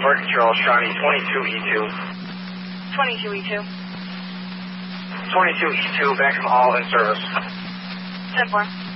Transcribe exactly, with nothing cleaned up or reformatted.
Flight Control, Shawnee twenty-two E two. twenty-two E two. twenty-two E two, back from all in service. ten four.